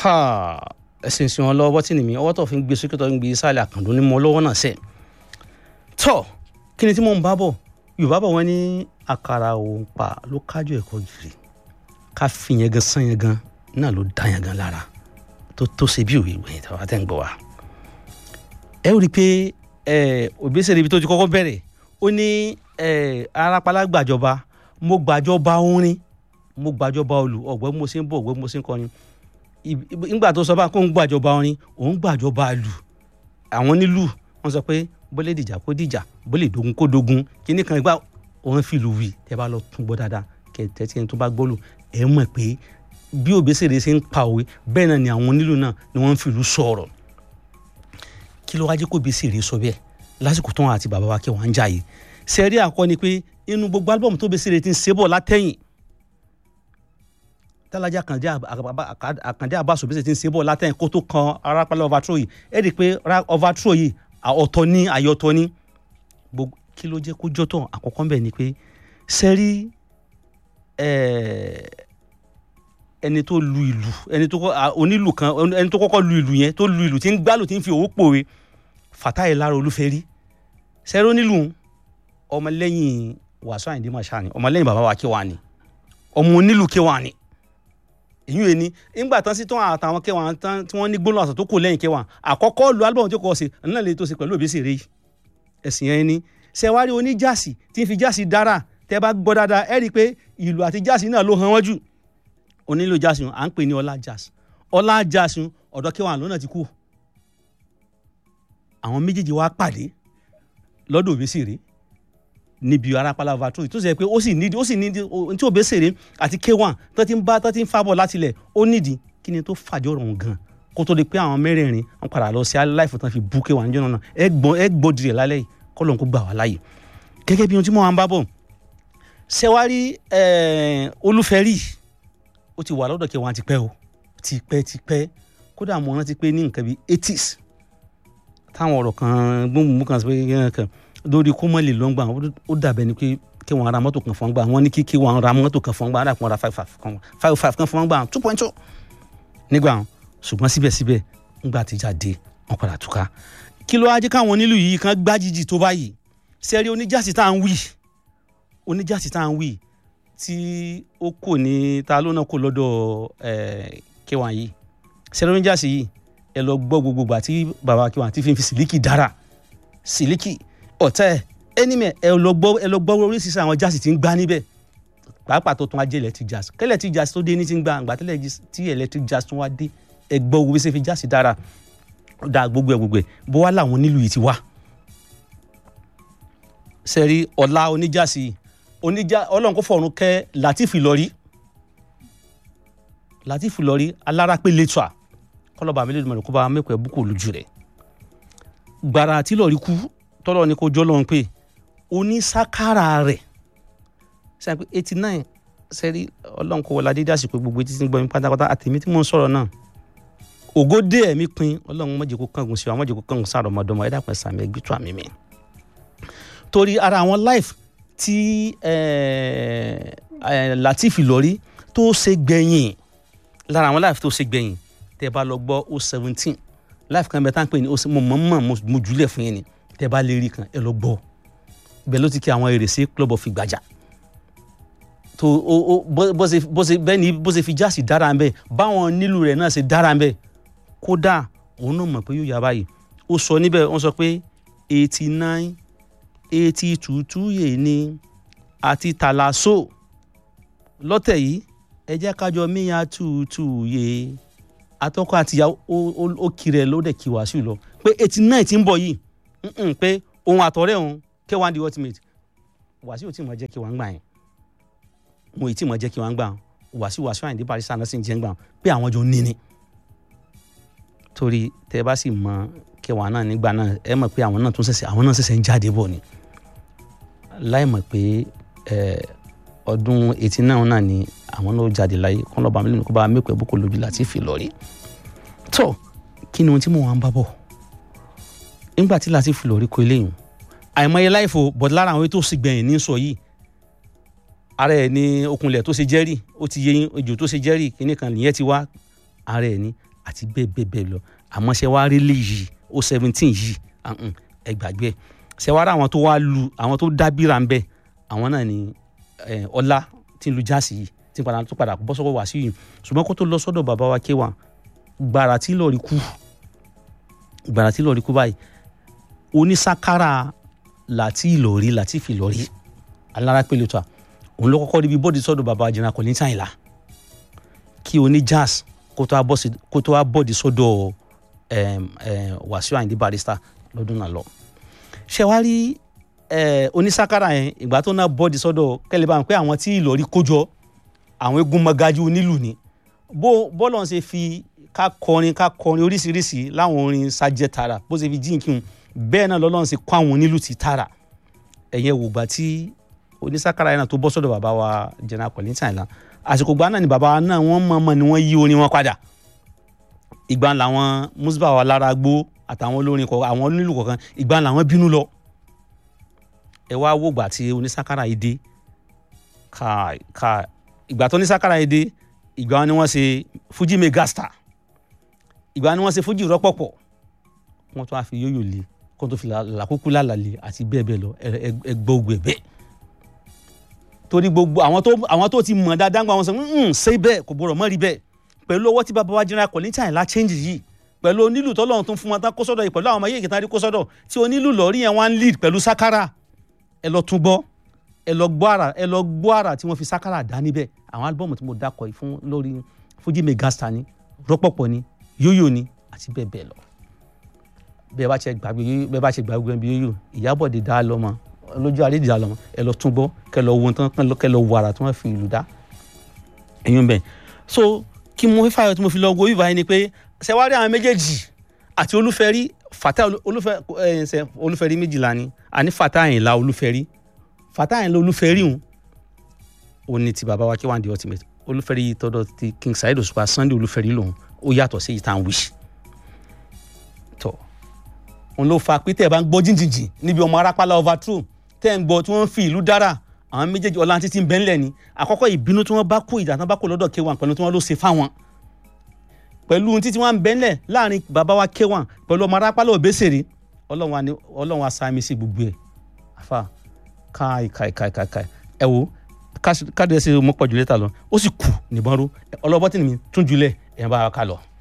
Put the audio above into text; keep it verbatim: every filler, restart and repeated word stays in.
ha ẹ̀sìn sí wọn lọ́wọ́ tí nìmi ọwọ́ tó fi ń gbé sókè tó ń gbé sálẹ̀ àkàndó ní mọ́ lọ́wọ́ náà sẹ́ tọ́ kí ni tí mò ń bá bọ̀ Yorùbá bọ̀ wọ́n ní àkàrà òun pa ló kájọ ẹ̀kọ́ gírí ká fi yẹn gan sán yẹn gan náà ló dá yẹn gan lára tó tó ṣe bí òwe ìgbẹ̀yìn tàwa tẹ́ ń gbọ́ wa. ẹ ó rí i pé Òbésèré ibi tó ti kọ́kọ́ bẹ̀rẹ̀ ó ní arápálá gbàjọba mo gbàjọba orin mo gbàjọba olù ọ̀gbẹ́ mo ṣe ń bọ̀ ọ̀gbẹ́ mo ṣe ń kọrin nígbà tó sọ bá kó ń gbàjọba orin òun gbàjọba lù àwọn nílù wọ́n sọ pé bó lè dìjà kó dìjà bó lè dogun kó dogun kíní kan gbà òun fi lù wí tẹ́ bá lọ tún gbọ́ dáadáa kẹtẹ tí ẹni tó bá gbọ́ lù ẹ mọ̀ pé bí Òbésèré ṣe ń pa òwe bẹ́ẹ̀ náà ni àwọn nílù náà ni wọ́n ń fi lù sọ̀rọ̀ kí ló wá jẹ́ kó Òbésèré sọ bẹ́ẹ̀ lásìkò tó wọn àti bàbá wa kí wọ́n ń jàyè sẹ́rí àkọ́ ni pé inú gbogbo álbọ̀mù tó Òbésèré ti ń ṣe bọ̀ látẹ̀yìn tálájà Àkàndé Abbas Òbésèré ti ń ṣe bọ̀ látẹ̀yìn kó tó kan Arápálá overthrow yìí ẹ rí i pé overthrow yìí ọ̀tọ̀ ní ayọ̀tọ̀ ní gbogbo kí ló jẹ́ kó jọ́tọ̀ àkọ́kọ́ bẹ́ẹ̀ ni pé sẹ́rí ẹni tó lu ìlù ẹni tó onílù kan ẹni tó kọ́kọ́ lu ìlù yẹn tó lu ìlù tí ń gbálù tí ń fi òwò pòwe Fatai Lára Olúfẹ́rí sẹ́rí onílù ọmọlẹ́yìn Wàsíù Àyìndé Marshal ni ọmọlẹ́yìn bàbá wa Kéwà ni ọmọ onílù Kéwà ni èyí ẹni nígbà tán sí tán àtàwọn Kéwà tán tí wọ́n ní gbóná àṣà tó kò lẹ́yìn Kéwà àkọ́kọ́ lu álbọ̀mù tó kọ́ ṣe náà lè tó ṣe pẹ̀lú Òbésèré yìí ẹ̀sìn yẹn ni ṣẹ̀wárí oníjàsì tí ń fi jàsì dára tẹ́ bá gbọ́ dáadáa ẹ rí i pé ìlù àti jàsì náà ló hàn wọ́n jù onílù jàsì à ń pè ní ọlá jàsì ọlá jàsì ọ̀dọ̀ Kéwà lọ́nà ti kú àwọn méjèèjì wá pàdé lọ́dọ̀ Òbésèré níbi Arápálá overthrow tó ṣe pé ó sì nídìí ó sì nídìí tí Òbésèré àti Kéwà tó ti ń bá tó ti ń fábọ̀ látilẹ̀ ó nídìí kí ni tó fàjọ rọrùn gan kó tó di pé àwọn mẹ́rẹ̀ẹ̀rin wọn padà lọ sí aláìfọ̀ tán fi bú Kéwà níjọ́ náà ẹ gbọ́n ẹ gbọ́dì rẹ̀ lálẹ́ yìí kọ́ lóun kó gbà wá láàyè gẹ́gẹ́ bí ohun tí mo máa ń bá bọ̀ ṣẹ́wárí Olúfẹ́rí ó ti wà lọ́dọ̀ Kéwà ti pẹ́ o ti pẹ́ ti pẹ́ kódà mo rántí pé ní nǹkan bíi eighties táwọn ọ̀rọ̀ kan gbóngbóng kan sọ pé kan lórí kó mọ́ lè lọ́ gbà ó dàbẹ̀ ni pé Kéwà ra mọ́tò kan fún gbà wọ́n ní kí Kéwà ra mọ́tò kan fún gbà á dàpọ̀ ra five five kan five five kan fún gbà two point two nígbà ṣùgbọ́n síbẹ̀síbẹ̀ ńgbà tí jáde wọn padà túká kí ló wá jẹ́ káwọn onílù yìí kan gbájíjì tó báyìí sẹ́rí oníjàsí tá à ń wí oníjàsí tá à ń wí tí ó kò ní ta ló náà kò lọ́dọ̀ Kéwà yìí sẹ́rí oníjàsí yìí ẹ lọ gbọ́ gbogbo gbà tí bàbá Kéwà ti fi fi sílíkì dára sílíkì ọ̀tẹ́ ẹnìmẹ̀ ẹ lọ gbọ́ ẹ lọ gbọ́ oríṣiríṣi àwọn jàsí tí ń gbá níbẹ̀ pàápàá tó tún wá jẹ́ electric jazz kẹ́lẹ̀ tí jazz tó dé ní ti ń gbà àgbà tẹ́lẹ̀ tí electric jazz tún wá dé ẹ gbọ́ owó bí ṣe fi jazz dára da gbogbo ẹ gbogbo ẹ bó wá làwọn nílùú yìí ti wá sẹ́rí ọ̀la oníjàsí oníjà ọlọ́run kó fọ̀run kẹ́ Lateef Ìlọrí Lateef Ìlọrí alárápé lẹ́tọ̀à kọ́lọ́ba mi lè dùn mọ́ kó bá mẹ́kọ̀ọ́ búkọ̀ lójú rẹ̀ gbàrà tí Ìlọrí kú tọ́lọ́ ni kó jọ́ lọ́run pé onísákàrà rẹ̀ sẹ́yìn pé eighty nine sẹ́rí ọlọ́run kó wọlé adé dásìkò gbogbo etí tí ń gbọ́ mi pátápátá àtẹ̀mí tí mò ń sọ̀rọ̀ náà ògòdè ẹ̀mí pin ọlọ́run má jẹ́ kó kángun sí wa má jẹ́ kó kángun sáà ọmọdọ́mọ ẹ̀dá pẹ̀ sàmì ẹgbẹ́ tó àmì mi. torí ara àwọn life tí Lateef Ìlọrí tó ṣe gbẹ̀yìn lára àwọn life tó ṣe gbẹ̀yìn tẹ́ bá lọ gbọ́ o seventeen life kan bẹ́ẹ̀ tá à ń pè ní mo mọ̀ mọ̀ mo jùlẹ̀ fún yẹn ni tẹ́ bá lè rí kan ẹ lọ gbọ́ bẹ́ẹ̀ ló ti kí àwọn èrè sí Club of Ìgbàjà tó o o bó ṣe bó ṣe bẹ́ẹ̀ ni bó ṣe fi jásì dára ń bẹ́ẹ̀ báwọn nílùú rẹ̀ náà ṣe dára ń bẹ́ẹ̀ kódà òun náà mọ̀ pé yóò yá báyìí ó sọ níbẹ̀ wọ́n sọ pé eighty nine eighty two two yé ni àti tàlàsó lọ́tẹ̀ yìí ẹ jẹ́ kájọ míyàn túùtù yé atọ́kọ àtìyàwó ó kiri ẹ̀ ló dẹ̀ kí Wàsíù lọ pé eighty nine ti ń bọ̀ yìí pé òun àtọ̀rẹ́ òun Kéwà the ultimate Wàsíù tí mo jẹ́ Kéwà ń gbà yẹn mo ì tí mo jẹ́ Kéwà ń gbà Wàsíù Wàsíù Àyìndé Barrister náà sì ń jẹ́ ń gbà pé àwọn jọ níní torí tẹ bá sì mọ Kéwà náà nígbà náà ẹ mọ̀ pé àwọn náà tún ṣẹ̀ṣẹ̀ àwọn náà ṣẹ̀ṣẹ̀ ń jáde bọ̀ ni láì mọ̀ pé ọdún eighty nine náà ni àwọn náà jáde láyé kọ́ lọ́ba mílíọ̀nù kó bá mẹ́kọ̀ọ́ bó kò lójú Lateef Ìlọrí tó kí ni ohun tí mò ń bá bọ̀ nígbà tí Lateef Ìlọrí kọ eléyìí àìmọye láìfò bọ̀dé lára àwọn tó sì gbẹ̀yìn ní sọ yìí ara ẹ̀ ní okunlẹ̀ tó ṣe jẹ́rì ó ti yẹ ejò tó ṣe jẹ́rì kíní kan nìyẹn ti wá ara ẹ̀ ní àti bẹ́ẹ̀ bẹ́ẹ̀ bẹ́ẹ̀ lọ àmọ́ ṣe wá rí léyìí ó seventeen yìí ẹ gbàgbé ṣe wá rí àwọn tó wá lu àwọn tó dábìrà ń bẹ àwọn náà ni ọlá tí ń lu jáàsì yìí tí ń padà tó padà bọ́ sọ́wọ́ wá sí yìí ṣùgbọ́n kó tó lọ sọ́dọ̀ bàbá wa K one gbàrà tí lọ́ọ̀rì kú gbàrà tí lọ́ọ̀rì kú báyìí onísákárà láti ìlọrí láti fi lọ́rí alára pẹ̀lú tó a òun ló kọ́kọ́ ríbi bọ́ọ̀dì sọ́dọ̀ bàbá General Kollington Àyìnlá kí oní jazz kó tó wá bọ́ọ̀dì sọ́dọ̀ Wàsíù Àyìndé Barrister lọ́dún náà lọ. ṣé wàá rí onísákárà yẹn ìgbà tó ná bọ́ọ̀dì sọ́dọ̀ kẹ́lẹ́ bá ń pẹ́ àwọn tí ìlọrí kójọ àwọn eégún mọ́gájú onílù ni bọ́ọ̀lù ọ̀hún ṣe fi ká kọrin ká kọrin oríṣiríṣi láwọn orin sajẹ tààrà bó ṣe fi jíǹkì bẹ́ẹ̀ náà lọ́lọ́run ṣe kọ́ àwọn onílù ti tààrà ẹ̀yẹ wò gbà tí onísákárà yẹn náà tó bọ́ sọ́dọ̀ bàbá wa General Kollington Àyìnlá àsìkò gbà náà ni bàbá náà wọ́n mọ̀ọ́mọ̀ ni wọ́n yí orin wọn padà ìgbà làwọn Musbah wa lára gbó àtàwọn olórin kọ̀ọ̀kan àwọn onílù kọ̀ọ̀kan ìgbà làwọn bínú lọ ẹ wá wò gbà tí onísákárà yìí dé ká ká ìgbà tó onísákárà yìí dé ìgbà wọn ni wọ́n ṣe Fuji megastar ìgbà ni wọ́n ṣe Fuji rọ́pọ̀pọ̀ wọ́n tún wá fi yóyò lé kó tó fi làkúkú lálàlé àti bẹ́ẹ̀ bẹ́ẹ̀ lọ ẹgbẹ́ ogun ẹ̀bẹ́ torí gbogbo àwọn tó àwọn tó ti mọ̀ dáadáa gba wọn sọ ń ṣe bẹ́ẹ̀ kò gbọ́dọ̀ mọ́ rí bẹ́ẹ̀ pẹ̀lú ọwọ́ tí bàbá wa General Kollington Àyìnlá change yìí pẹ̀lú onílù tọ́lọ́run tó fún wọn tán kó sọ́dọ̀ yìí pẹ̀lú àwọn ọmọ yìí kìtàn rí kó sọ́dọ̀ tí onílù lọ́ọ̀rí yẹn wá ń lead pẹ̀lú sákárà ẹ lọ tún gbọ́ ẹ lọ gbọ́ àrà ẹ lọ gbọ́ àrà tí wọ́n fi sákárà dá níbẹ̀ àwọn álbọ̀mù tí mo dákọ̀ yìí fún lórí Fuji megastar ni rọ́pọ̀pọ̀ ni yóyò ni àti bẹ́ẹ̀ bẹ́ẹ̀ lọ bẹ́ẹ̀ bá ṣe gbàgbé bẹ́ẹ̀ bá ṣe gbàgbé bí yóyò Ìyábọ̀dé dá lọ́mọ lójú àrídìí dá lọ́mọ ẹ lọ tún gbọ́ kẹ lọ wo tán kẹ lọ wo àrà tí wọ́n fi ìlú dá ẹ̀yìn bẹ́ẹ̀ so kí mo fífa ayọ̀ tí mo fi lọ wo ìfà yẹn ni pé ṣe wá rí àwọn méjèèjì àti Olúfẹ́rí Fatai Olúfẹ́rí méjìlá ni àní Fatai Àyìnlá Olúfẹ́rí Fatai Àyìnlá Olúfẹ́rí hùn ó ní ti bàbá wa K one the ultimate Olúfẹ́rí tọ́dọ̀ ti King Saheed Òṣùpá Sunday Olúfẹ́rí lòun ó yàtọ̀ sí ìtàn wish tọ́ òun ló fa pé tẹ́ ẹ bá ń gbọ́ jìnjìnjìn níbi ọmọ arápálá overthrow tẹ́ ẹ ń gbọ́ tí wọ́n ń fi ìlú dára àwọn méjèèjì ọ̀la títí ń bẹ́ńlẹ̀ ni àkọ́kọ́ ìbínú tí wọ́n bá kó ìjà tí wọ́n bá kó lọ́dọ̀ K one pẹ̀lú tí wọ́n ló ṣe fáwọn pẹ̀lú títí wọ́n ń bẹ́ńlẹ̀ láàrin bàbá wa K one pẹ̀lú ọmọ arápálá Òbésèré ọlọ́run wa sàmì sí gbogbo ẹ̀ àfà káì káì káì káì ẹ wo káàdì ẹsẹ̀ mọ́pọ̀ jù lẹ́tà lọ ó sì kù níbọn ró ọlọ́bọ́tì mi tún jùlẹ̀ ẹ̀ bá wa ká lọ.